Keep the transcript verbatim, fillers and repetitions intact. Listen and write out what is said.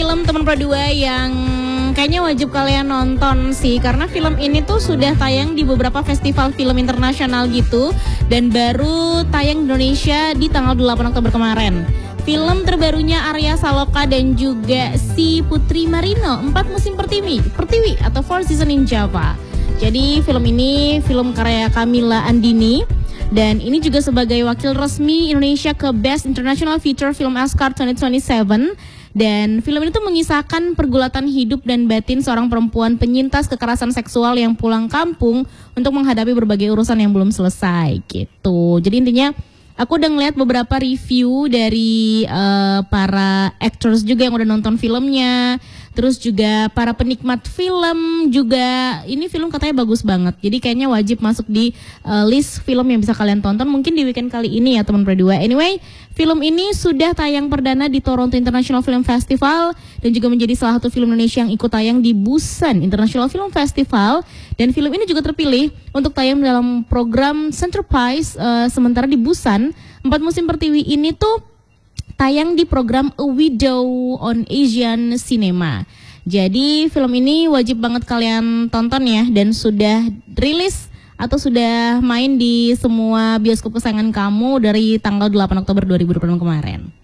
film teman Pro dua yang kayaknya wajib kalian nonton sih, karena film ini tuh sudah tayang di beberapa festival film internasional gitu, dan baru tayang di Indonesia di tanggal delapan Oktober kemarin. Film terbarunya Arya Saloka dan juga si Putri Marino, Empat Musim Pertiwi, Pertiwi atau Four Seasons in Java. Jadi film ini film karya Camilla Andini, dan ini juga sebagai wakil resmi Indonesia ke Best International Feature Film Oscar dua ribu dua puluh tujuh. Dan film itu mengisahkan pergulatan hidup dan batin seorang perempuan penyintas kekerasan seksual yang pulang kampung untuk menghadapi berbagai urusan yang belum selesai gitu. Jadi intinya aku udah ngeliat beberapa review dari uh, para actors juga yang udah nonton filmnya. Terus juga para penikmat film juga, ini film katanya bagus banget. Jadi kayaknya wajib masuk di uh, list film yang bisa kalian tonton mungkin di weekend kali ini ya teman Pro dua. Anyway, film ini sudah tayang perdana di Toronto International Film Festival dan juga menjadi salah satu film Indonesia yang ikut tayang di Busan International Film Festival. Dan film ini juga terpilih untuk tayang dalam program Centerpiece uh, sementara di Busan. Empat Musim Pertiwi ini tuh tayang di program A Widow on Asian Cinema. Jadi film ini wajib banget kalian tonton ya, dan sudah rilis atau sudah main di semua bioskop kesayangan kamu dari tanggal delapan Oktober dua ribu dua puluh enam kemarin.